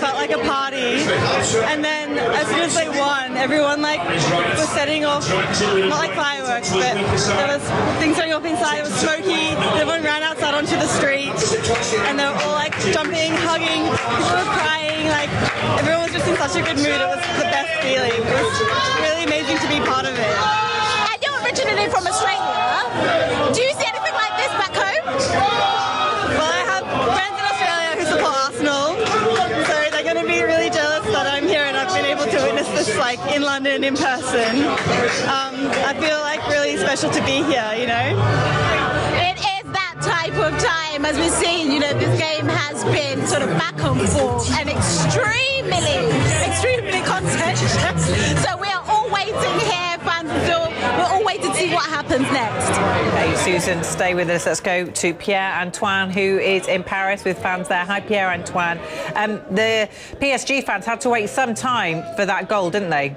felt like a party. And then as soon as they won, everyone was setting off, not like fireworks, but there was things going off inside. It was smoky. Everyone ran outside onto the street, and they were all jumping, hugging. People were crying. Everyone was just in such a good mood. It was the best feeling. It was really amazing to be part of it. And you're originally from Australia. Do you see anything like this back home? Well, I have friends in Australia who support Arsenal, so they're going to be really jealous that I'm here and I've been able to witness this in London in person. I feel really special to be here, you know. It is that type of time, as we've seen, this game has been sort of back and forth and extremely contentious. So we are all waiting here, fans still, we're all waiting to see what happens next. Hey, Susan, stay with us. Let's go to Pierre-Antoine, who is in Paris with fans there. Hi, Pierre-Antoine. The PSG fans had to wait some time for that goal, didn't they?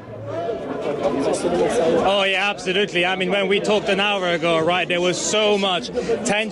Oh, yeah, absolutely. I mean, when we talked an hour ago, right, there was so much tension.